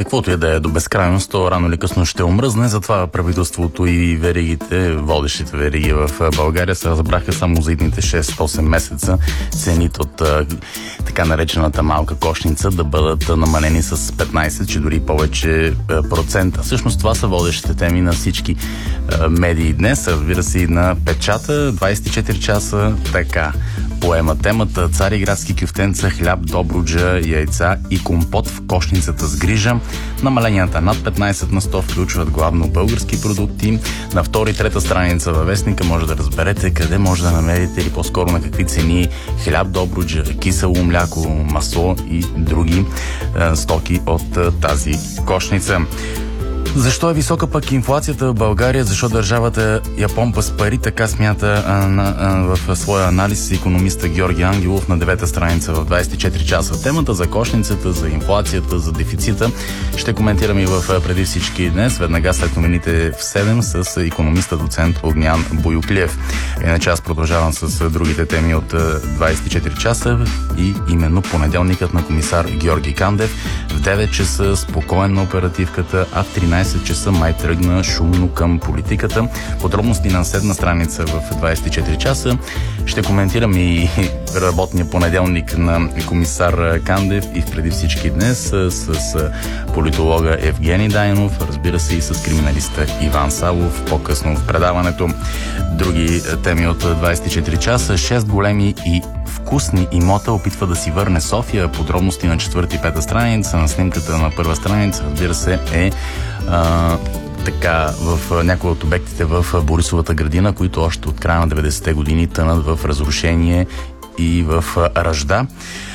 каквото и да е до безкрайност, то рано или късно ще омръзне. Затова правителството и веригите, водещите вериги в България, се разбраха само за едните 6-8 месеца цените от така наречената малка кошница да бъдат намалени с 15, че дори повече процента. Всъщност това са водещите теми на всички медии днес, разбира се и на печата. 24 часа така поема темата: цариградски кюфтенца, хляб, добруджа, яйца и компот в кошницата с грижа. Намаленията над 15 на 100 включват главно български продукти. На втора и трета страница във вестника може да разберете къде може да намерите или по-скоро на какви цени хляб, добруджа, кисело мляко, масло и други стоки от тази кошница. Защо е висока пък инфлацията в България? Защо държавата я помпа с пари? Така смята в своя анализ икономиста Георги Ангелов на 9-та страница в 24 часа. Темата за кошницата, за инфлацията, за дефицита ще коментираме и в преди всички днес, веднага след новините в 7 с икономиста доцент Огнян Боюклиев. Иначе аз продължавам с другите теми от 24 часа и именно понеделникът на комисар Георги Кандев. В 9 часа спокоен на оперативката, а в 13 часа май тръгна шумно към политиката. Подробности на 7 страница в 24 часа. Ще коментирам и работния понеделник на комисар Кандев и преди всички днес с политолога Евгений Дайнов, разбира се и с криминалиста Иван Савов по-късно в предаването. Други теми от 24 часа. 6 големи и вкусни имота опитва да си върне София. Подробности на 4 и 5 страница. На снимката на първа страница, разбира се, е така в някои от обектите в Борисовата градина, които още от края на 90-те години тънат в разрушение и в ръжда.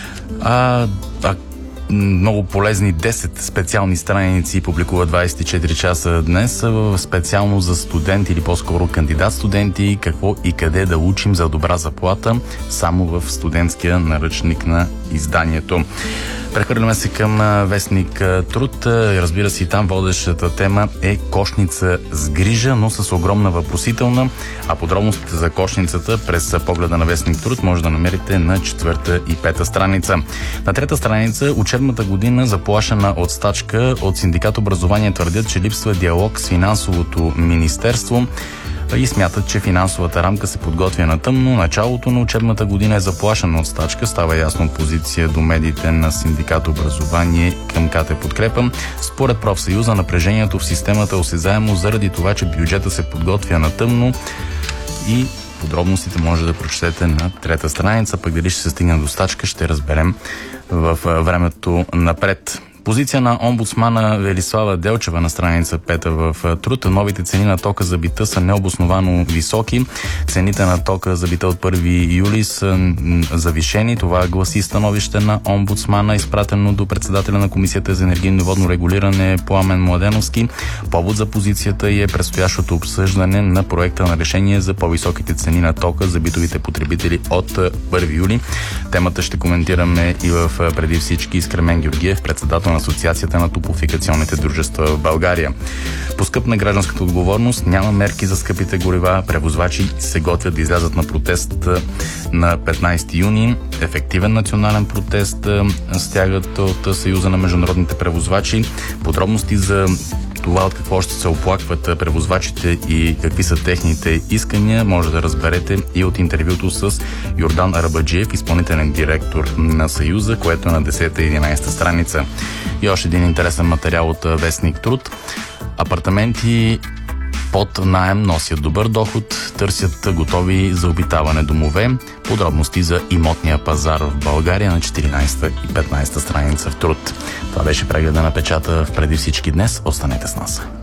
Много полезни 10 специални страници публикува 24 часа днес, специално за студенти или по-скоро кандидат студенти, какво и къде да учим за добра заплата, само в студентския наръчник на изданието. Прехвърляме се към вестник Труд. Разбира се, и там водещата тема е кошница с грижа, но с огромна въпросителна. А подробностите за кошницата през погледа на вестник Труд може да намерите на 4 и 5 страница. На 3 страница учебната година заплашена от стачка. От синдикат образование твърдят, че липсва диалог с финансовото министерство и смятат, че финансовата рамка се подготвя на тъмно. Началото на учебната година е заплашено от стачка. Става ясно от позиция до медиите на синдикат образование към КТ Подкрепа. Според профсъюза напрежението в системата е осезаемо заради това, че бюджета се подготвя на тъмно и подробностите може да прочетете на 3-та страница. Пък дали ще се стигне до стачка, ще разберем в времето напред. Позиция на омбудсмана Велислава Делчева на страница 5 в Труд. Новите цени на тока за бита са необосновано високи. Цените на тока за бита от 1 юли са завишени. Това гласи становище на омбудсмана, изпратено до председателя на Комисията за енергийно и водно регулиране Пламен Младеновски. Повод за позицията е предстоящото обсъждане на проекта на решение за по-високите цени на тока за битовите потребители от 1 юли. Темата ще коментираме и в преди всички Искремен Георгиев, председател на Асоциацията на топлофикационните дружества в България. По скъп на гражданската отговорност няма мерки за скъпите горива. Превозвачи се готвят да излязат на протест на 15 юни. Ефективен национален протест стягат от Съюза на международните превозвачи. Подробности за това от какво ще се оплакват превозвачите и какви са техните искания може да разберете и от интервюто с Йордан Арабаджиев, изпълнителен директор на Съюза, което е на 10-та и 11-та страница. И още един интересен материал от вестник Труд. Апартаменти под наем носят добър доход, търсят готови за обитаване домове. Подробности за имотния пазар в България на 14 и 15 страница в Труд. Това беше прегледа на печата в преди всички днес. Останете с нас.